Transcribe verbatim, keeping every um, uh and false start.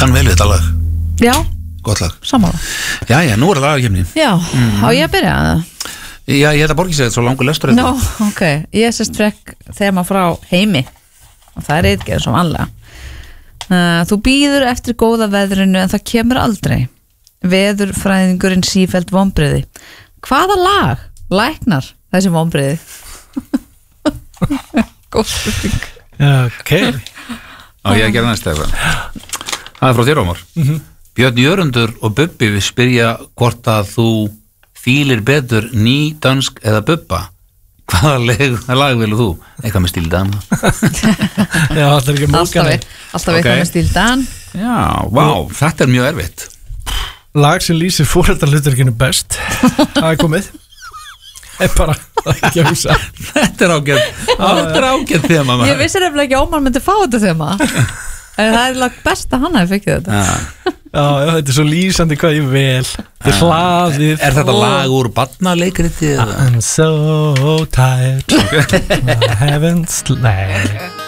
kann vel við þetta lag. Já, gott lag. Sammála. Já, já, nú er það lagakefni. Já, mm. á ég að byrja það? Já, ég held að borgi sér þetta svo langur lestur. Nó, no, ok, ég sérst frekk þema frá Heimi og það er eitthvað svo vanlega. uh, Þú býður eftir góða veðrinu en það kemur aldrei. Veðurfræðingurinn sífellt vonbrigði. Hvaða lag læknar þessi vonbrigði? Góð spurning. Ok. Á ég að gera næst eitthvað. Það er frá þér, Ómar. Mm-hmm. Björn Jörundur og Bubbi við spyrja hvort að þú fílir betur ný, dansk eða Bubba. Hvaða lag, lag vilur þú? Eitthvað með Stíl Dan. Já, það er ekki mókana. Alltaf okay. Eitthvað með Stíl Dan. Já, vá, þetta er mjög erfitt. Lag sem lýsir foreldrahlutverkinu best. Það er komið. Það er bara ekki að hugsa. Þetta er ágætt. Þetta er ágætt þema. Ég vissi nefnilega ekki að Ómar myndi fá þetta þema. En það er lag best að hann hafi fengið þetta. Já. Já, já, þetta er svo lýsandi hvað ég vel. Þetta er hlaðið. Er, er þetta lag úr barnaleikritið? I'm so tired. I haven't slept.